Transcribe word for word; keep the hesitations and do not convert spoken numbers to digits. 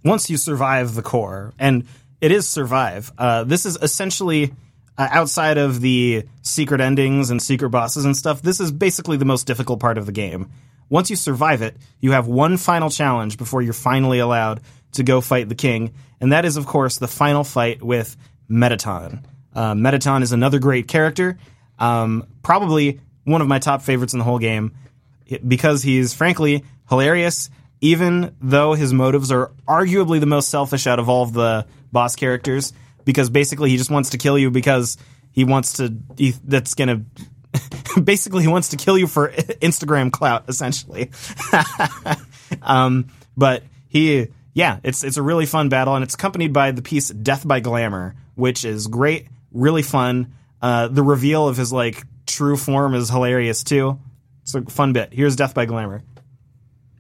once you survive the core, and it is survive, uh, this is essentially, uh, outside of the secret endings and secret bosses and stuff, this is basically the most difficult part of the game. Once you survive it, you have one final challenge before you're finally allowed to go fight the king, and that is, of course, the final fight with Mettaton. Uh, Mettaton is another great character, um, probably one of my top favorites in the whole game, because he's, frankly, hilarious, even though his motives are arguably the most selfish out of all of the boss characters, because basically he just wants to kill you because he wants to, he, that's gonna, basically he wants to kill you for Instagram clout, essentially. um, but he, yeah, it's it's a really fun battle, and it's accompanied by the piece Death by Glamour, which is great, really fun. Uh, the reveal of his, like, true form is hilarious, too. It's a fun bit. Here's Death by Glamour.